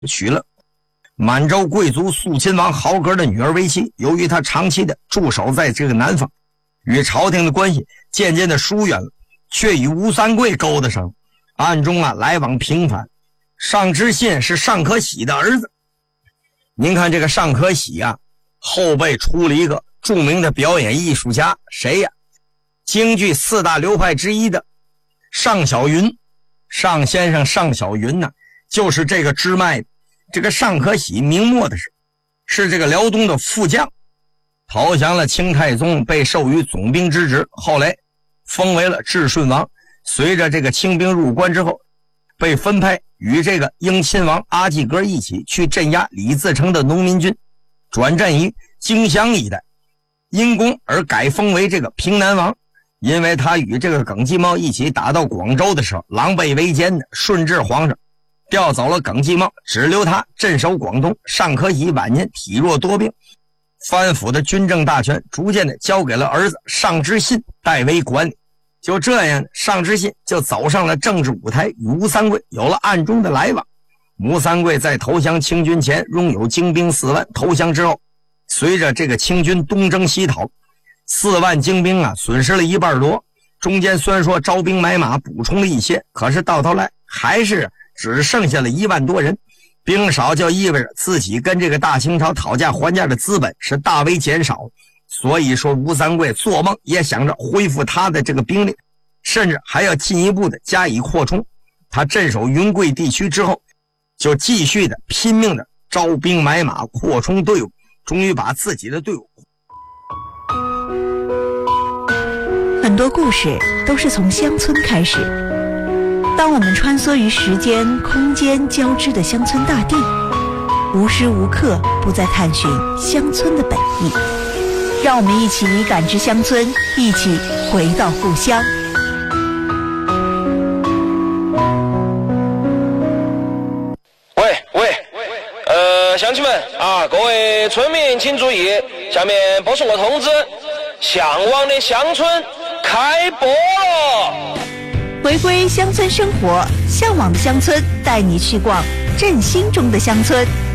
娶了满洲贵族肃亲王豪格的女儿为妻。由于他长期的驻守在这个南方，与朝廷的关系渐渐的疏远了，却与吴三桂勾搭上，暗中来往频繁。尚知信是尚可喜的儿子。您看这个尚可喜后辈出了一个著名的表演艺术家，谁呀？京剧四大流派之一的尚小云。尚先生尚小云就是这个支脉的。这个尚可喜明末的是这个辽东的副将，投降了清太宗，被授予总兵之职，后来封为了至顺王。随着这个清兵入关之后，被分派与这个英亲王阿济格一起去镇压李自成的农民军，转战于荆襄一带，因功而改封为这个平南王。因为他与这个耿继茂一起打到广州的时候，狼狈为奸的，顺治皇上调走了耿继茂，只留他镇守广东。尚可喜晚年体弱多病，藩府的军政大权逐渐的交给了儿子尚知信代为管理。就这样，尚知信就走上了政治舞台，与吴三桂有了暗中的来往。吴三桂在投降清军前拥有精兵4万，投降之后，随着这个清军东征西讨，4万精兵损失了1半多。中间虽然说招兵买马补充了一些，可是到头来还是只剩下了1万多人。兵少就意味着自己跟这个大清朝讨价还价的资本是大为减少。所以说吴三桂做梦也想着恢复他的这个兵力，甚至还要进一步的加以扩充。他镇守云贵地区之后，就继续的拼命的招兵买马，扩充队伍，终于把自己的队伍。 很多故事都是从乡村开始。当我们穿梭于时间空间交织的乡村大地，无时无刻不在探寻乡村的本意。让我们一起感知乡村，一起回到故乡。 乡亲们各位村民请注意，下面播送个通知，向往的乡村开播了。 回归乡村生活，向往的乡村带你去逛振兴中的乡村。